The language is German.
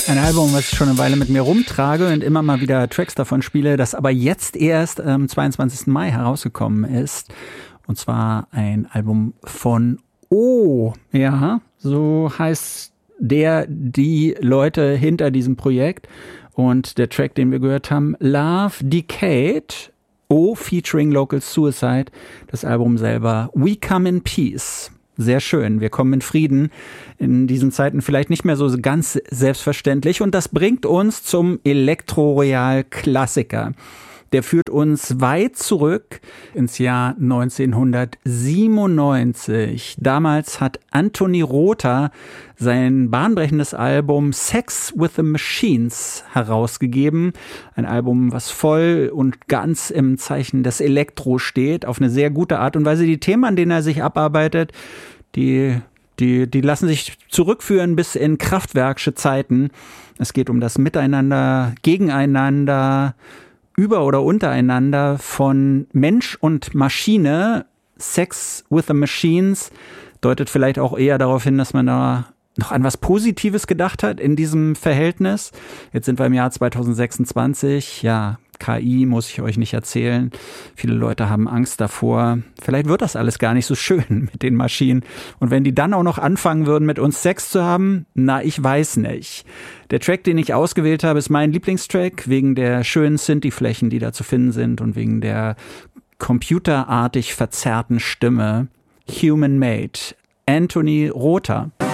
Ein Album, was ich schon eine Weile mit mir rumtrage und immer mal wieder Tracks davon spiele, das aber jetzt erst am 22. Mai herausgekommen ist. Und zwar ein Album von O. Ja, so heißt die Leute hinter diesem Projekt. Und der Track, den wir gehört haben, Love Decade, O featuring Local Suicide. Das Album selber, We Come in Peace. Sehr schön. Wir kommen in Frieden. In diesen Zeiten vielleicht nicht mehr so ganz selbstverständlich. Und das bringt uns zum Elektroroyal-Klassiker. Der führt uns weit zurück ins Jahr 1997. Damals hat Anthony Rother sein bahnbrechendes Album Sex with the Machines herausgegeben. Ein Album, was voll und ganz im Zeichen des Elektro steht, auf eine sehr gute Art und Weise. Die Themen, an denen er sich abarbeitet, die lassen sich zurückführen bis in Kraftwerksche Zeiten. Es geht um das Miteinander, Gegeneinander, über- oder untereinander von Mensch und Maschine. Sex with the Machines deutet vielleicht auch eher darauf hin, dass man da noch an was Positives gedacht hat in diesem Verhältnis. Jetzt sind wir im Jahr 2026. Ja, KI muss ich euch nicht erzählen. Viele Leute haben Angst davor. Vielleicht wird das alles gar nicht so schön mit den Maschinen. Und wenn die dann auch noch anfangen würden, mit uns Sex zu haben, na, ich weiß nicht. Der Track, den ich ausgewählt habe, ist mein Lieblingstrack, wegen der schönen Synthi-Flächen, die da zu finden sind und wegen der computerartig verzerrten Stimme. Human Made. Anthony Rother.